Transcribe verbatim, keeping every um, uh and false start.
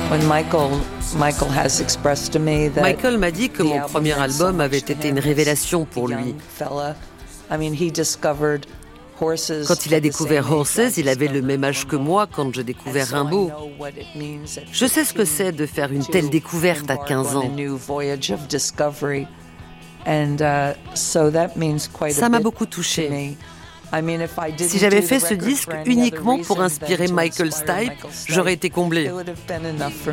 Michael m'a dit que mon premier album avait été une révélation pour lui. Quand il a découvert Horses, il avait le même âge que moi quand j'ai découvert Rimbaud. Je sais ce que c'est de faire une telle découverte à quinze ans. Ça m'a beaucoup touchée. Si j'avais fait ce disque uniquement pour inspirer Michael Stipe, j'aurais été comblée.